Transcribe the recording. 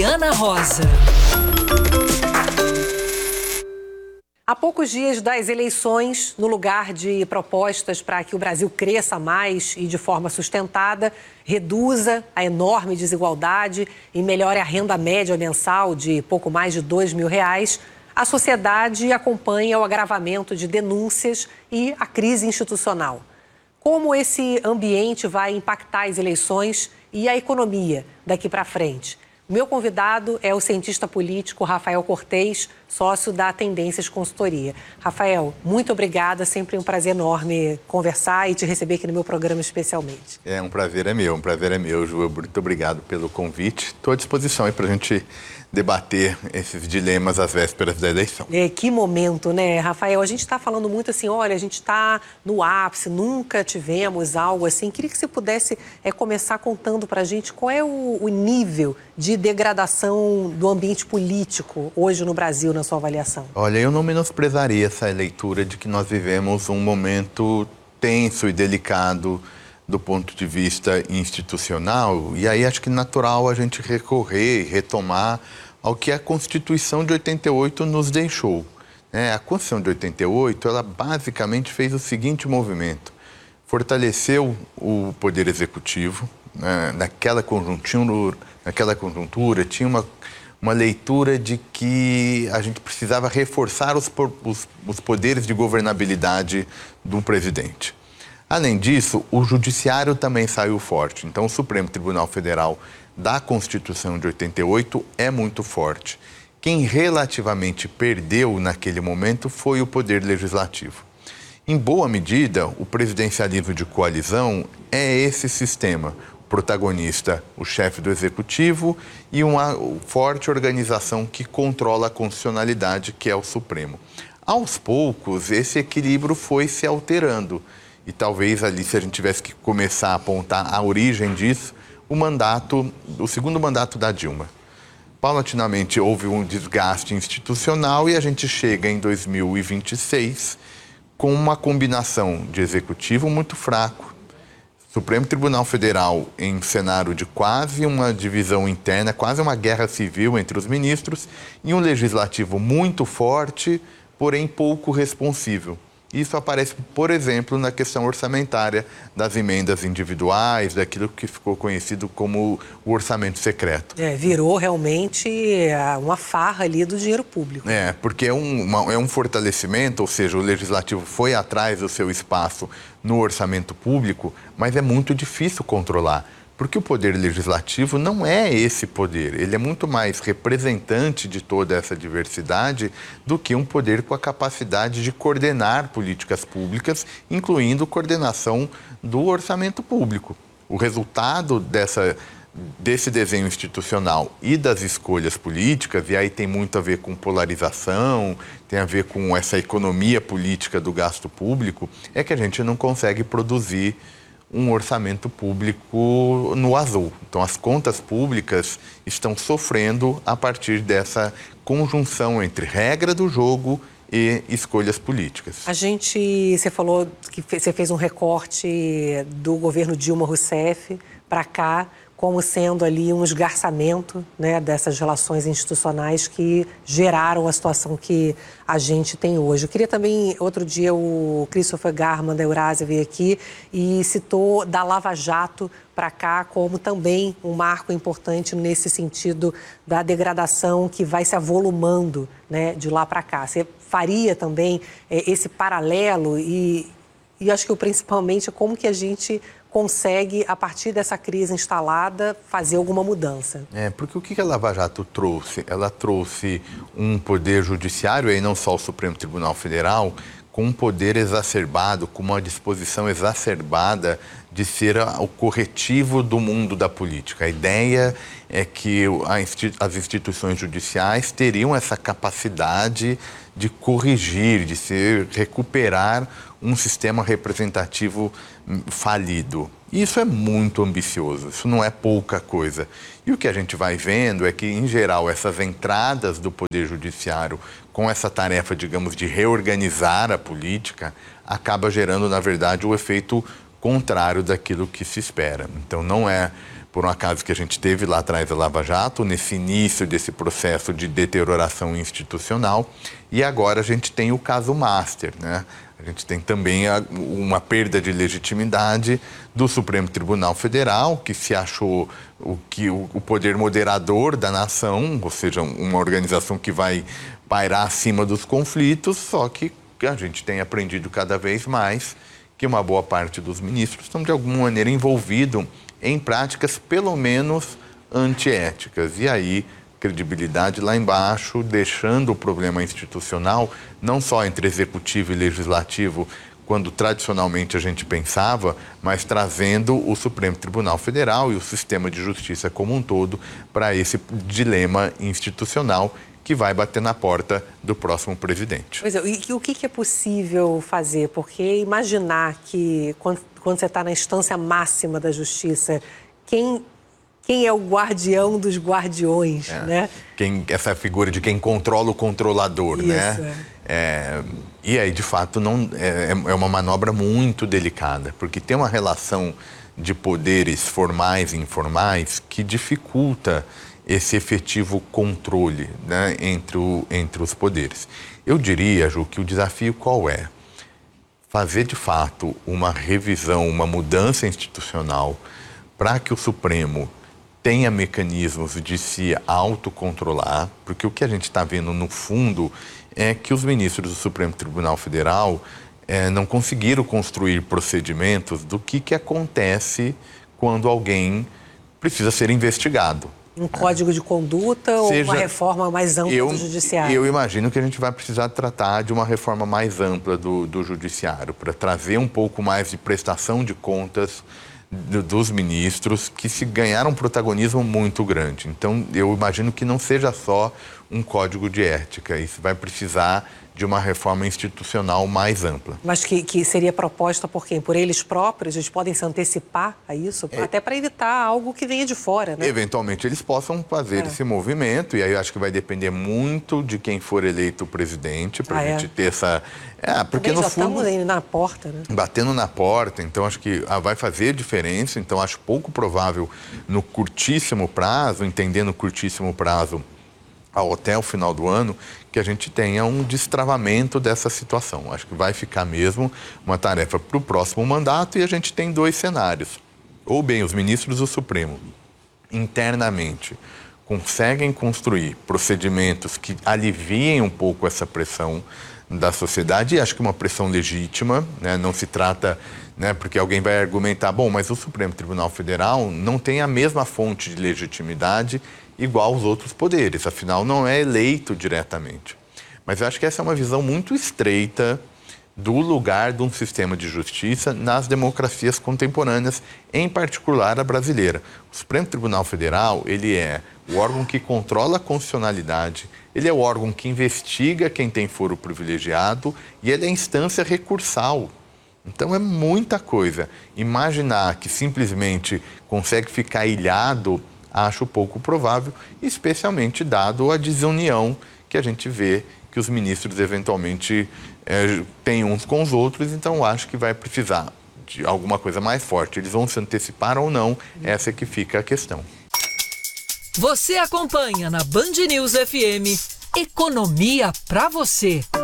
Juliana Rosa. Há poucos dias das eleições, no lugar de propostas para que o Brasil cresça mais e de forma sustentada, reduza a enorme desigualdade e melhore a renda média mensal de pouco mais de R$2.000, a sociedade acompanha o agravamento de denúncias e a crise institucional. Como esse ambiente vai impactar as eleições e a economia daqui para frente? O meu convidado é o cientista político Rafael Cortez, sócio da Tendências Consultoria. Rafael, muito obrigada, sempre um prazer enorme conversar e te receber aqui no meu programa especialmente. Um prazer é meu, Ju. Muito obrigado pelo convite. Estou à disposição aí para a gente debater esses dilemas às vésperas da eleição. Que momento, né, Rafael? A gente está falando muito assim, olha, a gente está no ápice, nunca tivemos algo assim. Queria que você pudesse começar contando para a gente qual é o nível de degradação do ambiente político hoje no Brasil, na sua avaliação. Olha, eu não menosprezaria essa leitura de que nós vivemos um momento tenso e delicado do ponto de vista institucional, e aí acho que é natural a gente recorrer e retomar ao que a Constituição de 88 nos deixou. A Constituição de 88, ela basicamente fez o seguinte movimento: fortaleceu o Poder Executivo, naquela conjuntura tinha uma leitura de que a gente precisava reforçar os poderes de governabilidade do presidente. Além disso, o Judiciário também saiu forte. Então, o Supremo Tribunal Federal da Constituição de 88 é muito forte. Quem relativamente perdeu naquele momento foi o Poder Legislativo. Em boa medida, o presidencialismo de coalizão é esse sistema. O protagonista, o chefe do Executivo, e uma forte organização que controla a constitucionalidade, que é o Supremo. Aos poucos, esse equilíbrio foi se alterando. E talvez ali, se a gente tivesse que começar a apontar a origem disso, o segundo mandato da Dilma. Paulatinamente houve um desgaste institucional e a gente chega em 2026 com uma combinação de executivo muito fraco, Supremo Tribunal Federal em cenário de quase uma divisão interna, quase uma guerra civil entre os ministros, e um legislativo muito forte, porém pouco responsivo. Isso aparece, por exemplo, na questão orçamentária das emendas individuais, daquilo que ficou conhecido como o orçamento secreto. Virou realmente uma farra ali do dinheiro público. Porque é um fortalecimento, ou seja, o legislativo foi atrás do seu espaço no orçamento público, mas é muito difícil controlar. Porque o poder legislativo não é esse poder, ele é muito mais representante de toda essa diversidade do que um poder com a capacidade de coordenar políticas públicas, incluindo coordenação do orçamento público. O resultado desse desenho institucional e das escolhas políticas, e aí tem muito a ver com polarização, tem a ver com essa economia política do gasto público, é que a gente não consegue produzir um orçamento público no azul. Então, as contas públicas estão sofrendo a partir dessa conjunção entre regra do jogo e escolhas políticas. Você falou que você fez um recorte do governo Dilma Rousseff para cá, como sendo ali um esgarçamento, dessas relações institucionais que geraram a situação que a gente tem hoje. Eu queria também, outro dia, o Christopher Garman, da Eurásia, veio aqui e citou da Lava Jato para cá como também um marco importante nesse sentido da degradação que vai se avolumando, de lá para cá. Você faria também esse paralelo e acho que principalmente como que a gente consegue, a partir dessa crise instalada, fazer alguma mudança. Porque o que a Lava Jato trouxe? Ela trouxe um poder judiciário, e não só o Supremo Tribunal Federal, com um poder exacerbado, com uma disposição exacerbada de ser o corretivo do mundo da política. A ideia é que as instituições judiciais teriam essa capacidade de corrigir, de recuperar um sistema representativo falido. E isso é muito ambicioso, isso não é pouca coisa. E o que a gente vai vendo é que, em geral, essas entradas do Poder Judiciário com essa tarefa, digamos, de reorganizar a política, acaba gerando, na verdade, o efeito contrário daquilo que se espera. Então, não é por um acaso que a gente teve lá atrás da Lava Jato, nesse início desse processo de deterioração institucional, e agora a gente tem o caso Master, né? A gente tem também uma perda de legitimidade do Supremo Tribunal Federal, que se achou o poder moderador da nação, ou seja, uma organização que vai pairar acima dos conflitos, só que a gente tem aprendido cada vez mais que uma boa parte dos ministros estão, de alguma maneira, envolvidos em práticas, pelo menos, antiéticas. E aí, credibilidade lá embaixo, deixando o problema institucional, não só entre executivo e legislativo, quando tradicionalmente a gente pensava, mas trazendo o Supremo Tribunal Federal e o sistema de justiça como um todo para esse dilema institucional que vai bater na porta do próximo presidente. Pois é, e o que é possível fazer? Porque imaginar que, quando você está na instância máxima da justiça, quem é o guardião dos guardiões, né? Essa figura de quem controla o controlador, isso, né? E aí, de fato, é uma manobra muito delicada, porque tem uma relação de poderes formais e informais que dificulta esse efetivo controle, né, entre os poderes. Eu diria, Ju, que o desafio qual é? Fazer, de fato, uma revisão, uma mudança institucional para que o Supremo tenha mecanismos de se autocontrolar, porque o que a gente está vendo, no fundo, é que os ministros do Supremo Tribunal Federal não conseguiram construir procedimentos do que acontece quando alguém precisa ser investigado. Um código de conduta ou uma reforma mais ampla do judiciário? Eu imagino que a gente vai precisar tratar de uma reforma mais ampla do judiciário, para trazer um pouco mais de prestação de contas dos ministros, que se ganharam um protagonismo muito grande. Então, eu imagino que não seja só um código de ética, isso vai precisar de uma reforma institucional mais ampla. Mas que seria proposta por quem? Por eles próprios? Eles podem se antecipar a isso? Até para evitar algo que venha de fora, né? Eventualmente eles possam fazer esse movimento, e aí eu acho que vai depender muito de quem for eleito presidente, para a gente ter essa... porque também no já fundo, estamos aí na porta, né? Batendo na porta, então acho que vai fazer diferença, então acho pouco provável no curtíssimo prazo, entendendo curtíssimo prazo, até o final do ano, que a gente tenha um destravamento dessa situação. Acho que vai ficar mesmo uma tarefa para o próximo mandato, e a gente tem dois cenários. Ou bem, os ministros do Supremo, internamente, conseguem construir procedimentos que aliviem um pouco essa pressão da sociedade, e acho que uma pressão legítima, né? Não se trata, né, porque alguém vai argumentar, bom, mas o Supremo Tribunal Federal não tem a mesma fonte de legitimidade igual aos outros poderes, afinal não é eleito diretamente. Mas eu acho que essa é uma visão muito estreita do lugar de um sistema de justiça nas democracias contemporâneas, em particular a brasileira. O Supremo Tribunal Federal, ele é o órgão que controla a constitucionalidade, ele é o órgão que investiga quem tem foro privilegiado, e ele é a instância recursal. Então é muita coisa. Imaginar que simplesmente consegue ficar ilhado, acho pouco provável, especialmente dado a desunião que a gente vê que os ministros eventualmente têm uns com os outros, então acho que vai precisar de alguma coisa mais forte. Eles vão se antecipar ou não, essa é que fica a questão. Você acompanha na Band News FM Economia pra você.